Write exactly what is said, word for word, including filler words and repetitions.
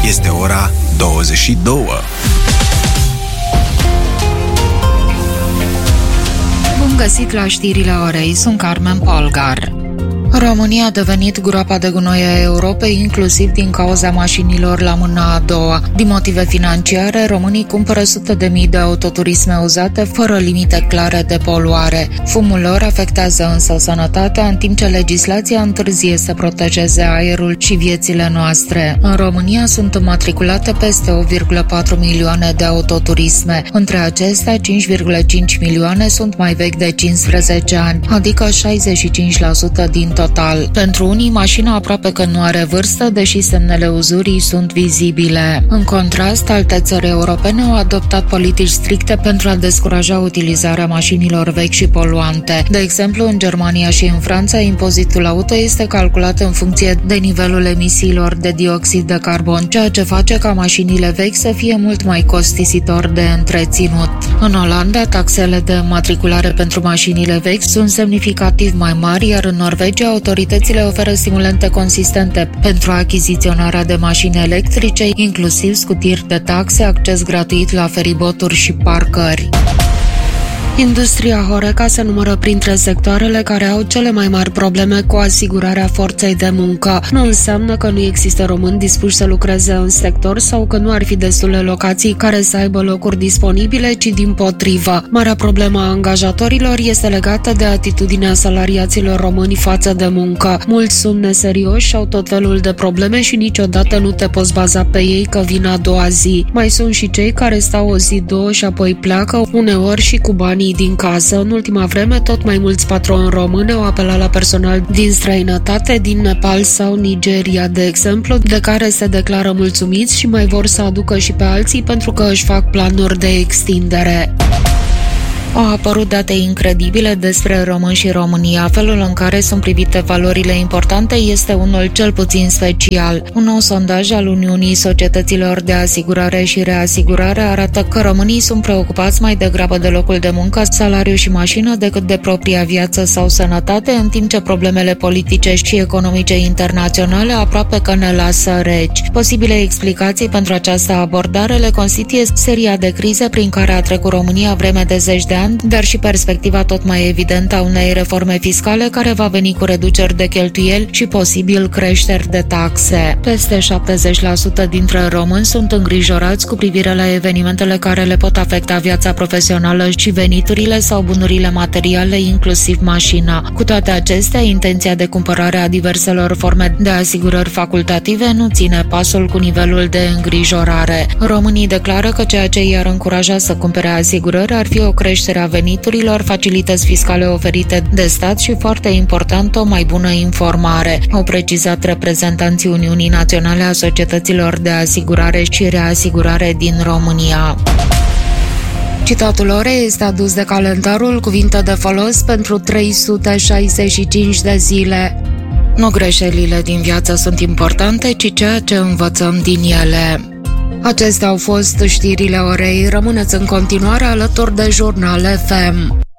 Este ora douăzeci și două. Bun găsit la știrile orei, sunt Carmen Polgar. România a devenit groapa de gunoi a Europei, inclusiv din cauza mașinilor la mâna a doua. Din motive financiare, românii cumpără sute de mii de autoturisme uzate, fără limite clare de poluare. Fumul lor afectează însă sănătatea, în timp ce legislația întârzie să protejeze aerul și viețile noastre. În România sunt înmatriculate peste opt virgulă patru milioane de autoturisme. Între acestea, cinci virgulă cinci milioane sunt mai vechi de cincisprezece ani, adică șaizeci și cinci la sută din total. Pentru unii, mașina aproape că nu are vârstă, deși semnele uzurii sunt vizibile. În contrast, alte țări europene au adoptat politici stricte pentru a descuraja utilizarea mașinilor vechi și poluante. De exemplu, în Germania și în Franța, impozitul auto este calculat în funcție de nivelul emisiilor de dioxid de carbon, ceea ce face ca mașinile vechi să fie mult mai costisitor de întreținut. În Olanda, taxele de matriculare pentru mașinile vechi sunt semnificativ mai mari, iar în Norvegia autoritățile oferă stimulente consistente pentru achiziționarea de mașini electrice, inclusiv scutiri de taxe, acces gratuit la feriboturi și parcări. Industria Horeca se numără printre sectoarele care au cele mai mari probleme cu asigurarea forței de muncă. Nu înseamnă că nu există români dispuși să lucreze în sector sau că nu ar fi destule locații care să aibă locuri disponibile, ci dimpotrivă. Marea problemă a angajatorilor este legată de atitudinea salariaților români față de muncă. Mulți sunt neserioși, au tot felul de probleme și niciodată nu te poți baza pe ei că vin a doua zi. Mai sunt și cei care stau o zi, două și apoi pleacă, uneori și cu banii din casă. În ultima vreme, tot mai mulți patroni români au apelat la personal din străinătate, din Nepal sau Nigeria, de exemplu, de care se declară mulțumiți și mai vor să aducă și pe alții pentru că își fac planuri de extindere. Au apărut date incredibile despre români și România. Felul în care sunt privite valorile importante este unul cel puțin special. Un nou sondaj al Uniunii Societăților de Asigurare și Reasigurare arată că românii sunt preocupați mai degrabă de locul de muncă, salariu și mașină decât de propria viață sau sănătate, în timp ce problemele politice și economice internaționale aproape că ne lasă reci. Posibile explicații pentru această abordare le constituie seria de crize prin care a trecut România vreme de zeci de ani, dar și perspectiva tot mai evidentă a unei reforme fiscale care va veni cu reduceri de cheltuieli și posibil creșteri de taxe. Peste șaptezeci la sută dintre români sunt îngrijorați cu privire la evenimentele care le pot afecta viața profesională și veniturile sau bunurile materiale, inclusiv mașina. Cu toate acestea, intenția de cumpărare a diverselor forme de asigurări facultative nu ține pasul cu nivelul de îngrijorare. Românii declară că ceea ce i-ar încuraja să cumpere asigurări ar fi o creștere a veniturilor, facilități fiscale oferite de stat și, foarte important, o mai bună informare, au precizat reprezentanții Uniunii Naționale a Societăților de Asigurare și Reasigurare din România. Citatul orei este adus de calendarul Cuvinte de folos pentru trei sute șaizeci și cinci de zile. Nu greșelile din viață sunt importante, ci ceea ce învățăm din ele. Acestea au fost știrile orei. Rămâneți în continuare alături de Jurnal F M.